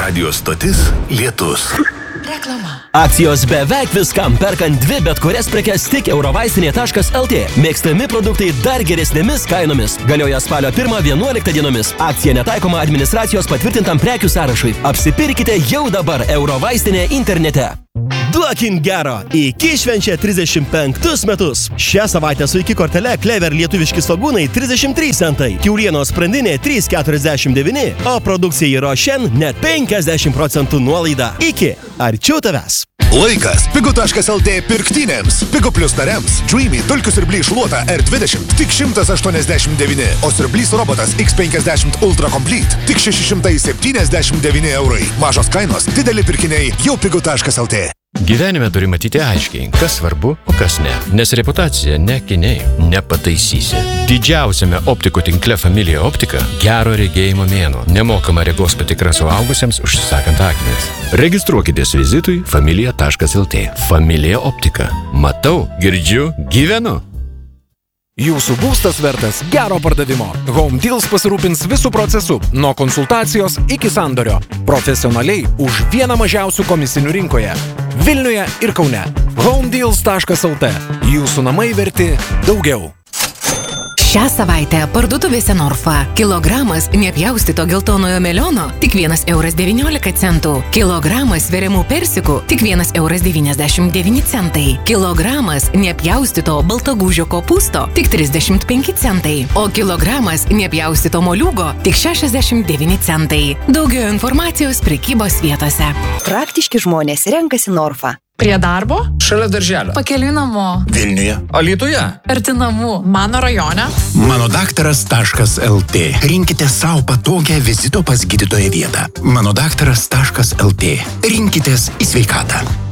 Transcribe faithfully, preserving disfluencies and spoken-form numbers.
Radio stotis Lietus. Reklama. Akcijos beveik viskam, perkant dvi bet kurias prekes tik eurovaistinė taškas lt. Mėgstami produktai dar geresnėmis kainomis. Galioja spalio pirmą vienuoliktą dienomis. Akcija netaikoma administracijos patvirtintam prekių sąrašui. Apsipirkite jau dabar eurovaistinė internete. Duokim gero! Iki švenčia trisdešimt penktus metus. Šią savaitę su iki kortele Clever lietuviški svogūnai trisdešimt trys centai, kiaulienos sprandinė trys keturiasdešimt devyni, o produkcijai Rošen net penkiasdešimt procentų nuolaida. Iki! Arčiau tavęs! Laikas pigu taškas lt pirktynėms. Pigu plus nariams. Dreamy dulkių siurblį šluota R dvidešimt tik šimtas aštuoniasdešimt devyni, o siurblys robotas X penkiasdešimt Ultra Complete tik šeši šimtai septyniasdešimt devyni eurai. Mažos kainos, dideli pirkiniai jau pigu taškas lt. Gyvenime turi matyti aiškiai, kas svarbu, o kas ne. Nes reputacija ne akiniai, nepataisysi. Didžiausiame optikų tinkle Familija Optika gero regėjimo mėnuo. Nemokama regos patikra suaugusiems užsisakant akinius. Registruokitės vizitui familija taškas lt. Familija Optika. Matau, girdžiu, gyvenu. Jūsų būstas vertas gero pardavimo. Home Deals pasirūpins visų procesų, nuo konsultacijos iki sandorio. Profesionaliai už vieną mažiausių komisinių rinkoje. Vilniuje ir Kaune. home deals taškas lt. Jūsų namai verti daugiau. Šią savaitę parduotuvėse Norfa. Kilogramas nepjaustyto geltonojo meliono tik vienas euras devyniolika centų. Kilogramas veriamų persikų tik vienas euras devyniasdešimt devyni centai. Kilogramas nepjaustyto baltagūžio kopūsto tik trisdešimt penki centai. O kilogramas nepjaustyto moliūgo tik šešiasdešimt devyni centai. Daugiau informacijos prekybos vietose. Praktiški žmonės renkasi Norfa. Prie darbo? Šalia darželio. Pakeliui namo. Vilniuje. Alytuje. Arti namų. Mano rajone. Manodaktaras taškas lt. Rinkite savo patogią vizito pas gydytoją vietą. Manodaktaras taškas lt. Rinkitės į sveikatą.